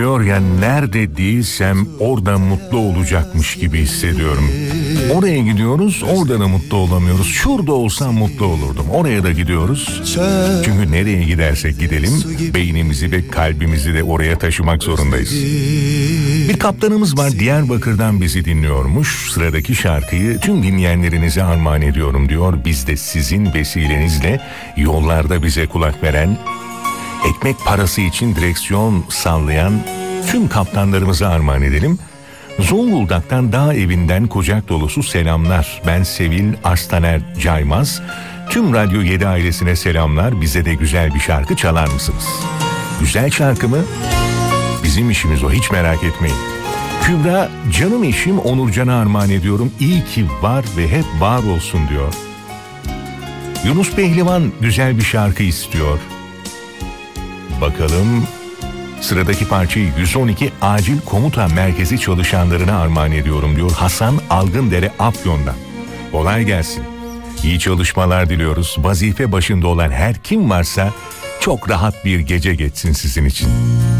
diyor ya, nerede değilsem orada mutlu olacakmış gibi hissediyorum. Oraya gidiyoruz, orada da mutlu olamıyoruz. Şurada olsam mutlu olurdum. Oraya da gidiyoruz. Çünkü nereye gidersek gidelim beynimizi ve kalbimizi de oraya taşımak zorundayız. Bir kaptanımız var, Diyarbakır'dan bizi dinliyormuş. Sıradaki şarkıyı tüm dinleyenlerinize armağan ediyorum diyor. Biz de sizin vesilenizle yollarda bize kulak veren, ekmek parası için direksiyon sallayan tüm kaptanlarımıza armağan edelim. Zonguldak'tan dağ evinden kucak dolusu selamlar. Ben Sevil Arstaner Caymaz. Tüm Radyo 7 ailesine selamlar. Bize de güzel bir şarkı çalar mısınız? Güzel şarkı mı? Bizim işimiz o, hiç merak etmeyin. Kübra, canım eşim Onurcan'a armağan ediyorum. İyi ki var ve hep var olsun diyor. Yunus Pehlivan güzel bir şarkı istiyor. Bakalım, sıradaki parçayı 112 Acil Komuta Merkezi çalışanlarına armağan ediyorum diyor Hasan Algındere Afyon'dan. Kolay gelsin. İyi çalışmalar diliyoruz. Vazife başında olan her kim varsa çok rahat bir gece geçsin sizin için.